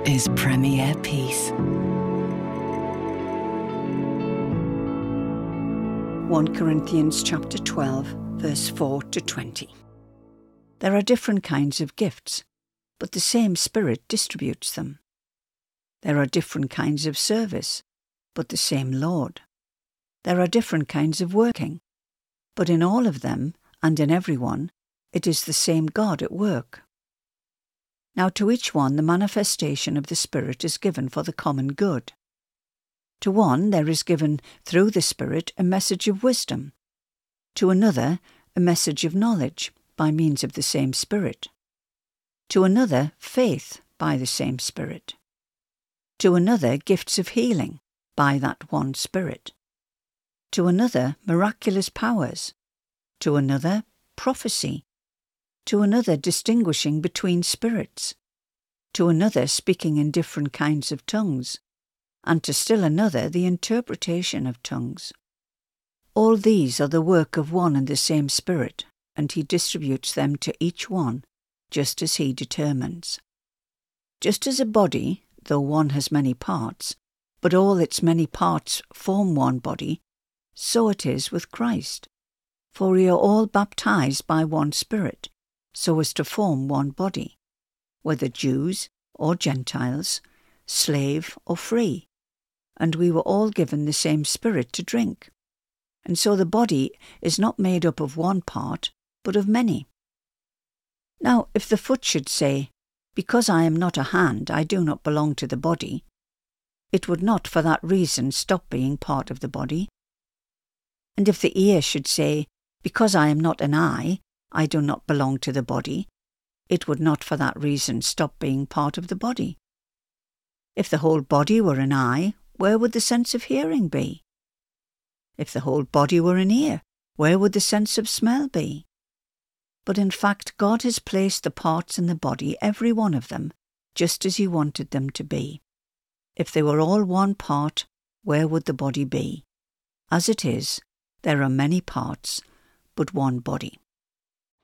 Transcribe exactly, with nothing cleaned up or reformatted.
is Premier Peace. First Corinthians chapter twelve, verse four to twenty. There are different kinds of gifts, but the same Spirit distributes them. There are different kinds of service, but the same Lord. There are different kinds of working, but in all of them and in every one, it is the same God at work. Now to each one the manifestation of the Spirit is given for the common good. To one there is given through the Spirit a message of wisdom, to another a message of knowledge by means of the same Spirit, to another faith by the same Spirit, to another gifts of healing by that one Spirit, to another miraculous powers, to another prophecy, to another distinguishing between spirits, to another speaking in different kinds of tongues, and to still another the interpretation of tongues. All these are the work of one and the same Spirit, and he distributes them to each one, just as he determines. Just as a body, though one has many parts, but all its many parts form one body, so it is with Christ. For we are all baptized by one Spirit, so as to form one body, whether Jews or Gentiles, slave or free, and we were all given the same Spirit to drink. And so the body is not made up of one part, but of many. Now, if the foot should say, "Because I am not a hand, I do not belong to the body," it would not for that reason stop being part of the body. And if the ear should say, "Because I am not an eye, I do not belong to the body," it would not for that reason stop being part of the body. If the whole body were an eye, where would the sense of hearing be? If the whole body were an ear, where would the sense of smell be? But in fact, God has placed the parts in the body, every one of them, just as he wanted them to be. If they were all one part, where would the body be? As it is, there are many parts, but one body.